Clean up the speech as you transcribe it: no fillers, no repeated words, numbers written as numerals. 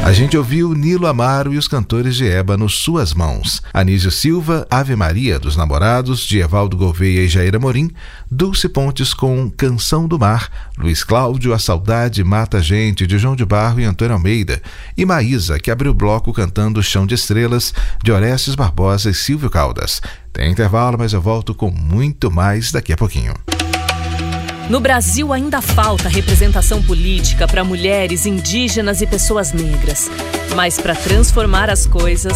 A gente ouviu Nilo Amaro e os Cantores de Ébano, Suas Mãos. Anísio Silva, Ave Maria dos Namorados, de Evaldo Gouveia e Jair Amorim. Dulce Pontes com Canção do Mar. Luiz Cláudio, A Saudade Mata a Gente, de João de Barro e Antônio Almeida. E Maísa, que abriu o bloco cantando Chão de Estrelas, de Orestes Barbosa e Silvio Caldas. Tem intervalo, mas eu volto com muito mais daqui a pouquinho. No Brasil ainda falta representação política para mulheres, indígenas e pessoas negras. Mas para transformar as coisas,